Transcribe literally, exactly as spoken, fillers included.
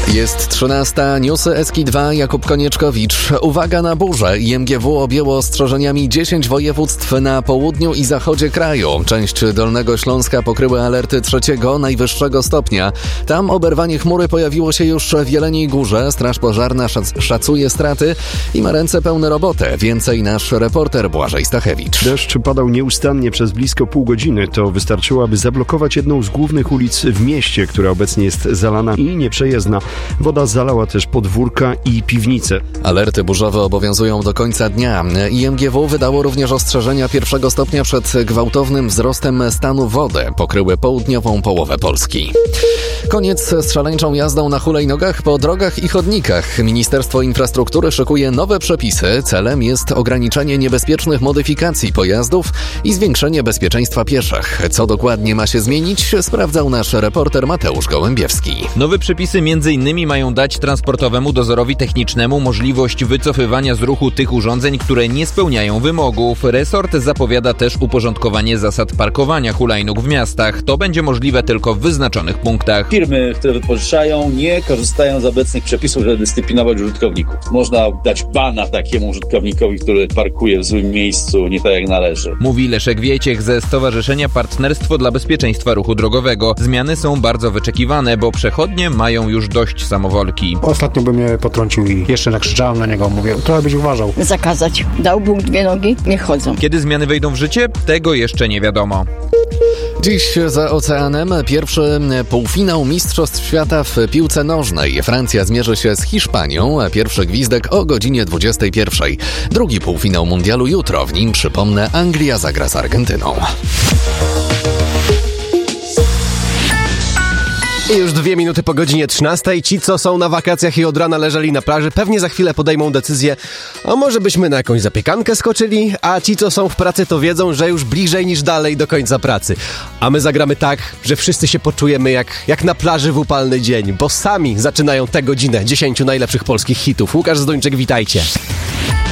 Jest trzynasta, newsy S K dwa, Jakub Konieczkowicz. Uwaga na burzę. I M G W objęło ostrzeżeniami dziesięć województw na południu i zachodzie kraju. Część Dolnego Śląska pokryły alerty trzeciego, najwyższego stopnia. Tam oberwanie chmury pojawiło się już w Jeleniej Górze. Straż Pożarna szac- szacuje straty i ma ręce pełne roboty. Więcej nasz reporter Błażej Stachewicz. Deszcz padał nieustannie przez blisko pół godziny. To wystarczyło, aby zablokować jedną z głównych ulic w mieście, która obecnie jest zalana i nieprzejezdna. Woda zalała też podwórka i piwnice. Alerty burzowe obowiązują do końca dnia. I M G W wydało również ostrzeżenia pierwszego stopnia przed gwałtownym wzrostem stanu wody. Pokryły południową połowę Polski. Koniec z szaleńczą jazdą na hulajnogach po drogach i chodnikach. Ministerstwo Infrastruktury szykuje nowe przepisy. Celem jest ograniczenie niebezpiecznych modyfikacji pojazdów i zwiększenie bezpieczeństwa pieszych. Co dokładnie ma się zmienić, sprawdzał nasz reporter Mateusz Gołębiewski. Nowe przepisy między innymi mają dać transportowemu dozorowi technicznemu możliwość wycofywania z ruchu tych urządzeń, które nie spełniają wymogów. Resort zapowiada też uporządkowanie zasad parkowania hulajnóg w miastach. To będzie możliwe tylko w wyznaczonych punktach. Firmy, które wypożyczają, nie korzystają z obecnych przepisów, żeby dyscyplinować użytkowników. Można dać bana takiemu użytkownikowi, który parkuje w złym miejscu, nie tak jak należy. Mówi Leszek Wieciech ze Stowarzyszenia Partnerstwo dla Bezpieczeństwa Ruchu Drogowego. Zmiany są bardzo wyczekiwane, bo przechodnie mają już dość samowolki. Ostatnio by mnie potrącił i jeszcze nakrzyczałem na niego. Mówię, trochę byś uważał. Zakazać. Dał Bóg dwie nogi, nie chodzą. Kiedy zmiany wejdą w życie? Tego jeszcze nie wiadomo. Dziś za oceanem pierwszy półfinał Mistrzostw Świata w piłce nożnej. Francja zmierzy się z Hiszpanią, a pierwszy gwizdek o godzinie dwudziestej pierwszej. Drugi półfinał mundialu jutro. W nim, przypomnę, Anglia zagra z Argentyną. I już dwie minuty po godzinie trzynastej. Ci, co są na wakacjach i od rana leżeli na plaży, pewnie za chwilę podejmą decyzję, a może byśmy na jakąś zapiekankę skoczyli? A ci, co są w pracy, to wiedzą, że już bliżej niż dalej do końca pracy. A my zagramy tak, że wszyscy się poczujemy jak, jak na plaży w upalny dzień, bo sami zaczynają tę godzinę dziesięciu najlepszych polskich hitów. Łukasz Zdończyk, witajcie.